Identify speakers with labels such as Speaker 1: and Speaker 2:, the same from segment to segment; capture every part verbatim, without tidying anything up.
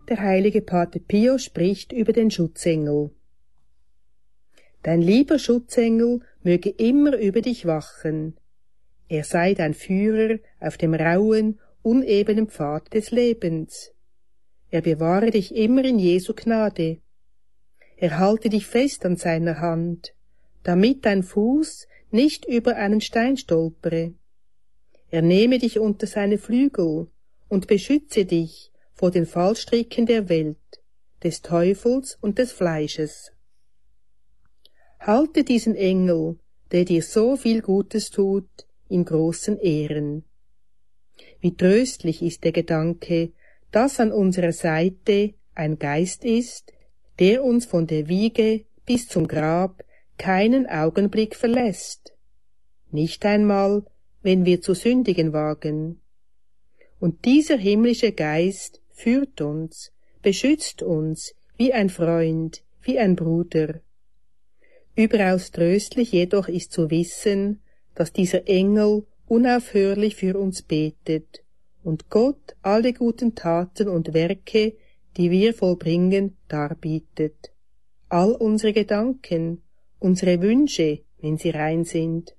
Speaker 1: Der heilige Pater Pio spricht über den Schutzengel. Dein lieber Schutzengel möge immer über dich wachen. Er sei dein Führer auf dem rauen, unebenen Pfad des Lebens. Er bewahre dich immer in Jesu Gnade. Er halte dich fest an seiner Hand, damit dein Fuß nicht über einen Stein stolpere. Er nehme dich unter seine Flügel und beschütze dich vor den Fallstricken der Welt, des Teufels und des Fleisches. Halte diesen Engel, der dir so viel Gutes tut, in großen Ehren. Wie tröstlich ist der Gedanke, dass an unserer Seite ein Geist ist, der uns von der Wiege bis zum Grab keinen Augenblick verlässt, nicht einmal, wenn wir zu sündigen wagen. Und dieser himmlische Geist führt uns, beschützt uns wie ein Freund, wie ein Bruder. Überaus tröstlich jedoch ist zu wissen, dass dieser Engel unaufhörlich für uns betet und Gott alle guten Taten und Werke, die wir vollbringen, darbietet. All unsere Gedanken, unsere Wünsche, wenn sie rein sind.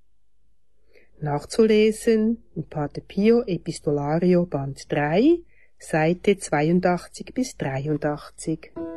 Speaker 1: Nachzulesen in Pater Pio Epistolario Band drei, Seite zweiundachtzig bis dreiundachtzig.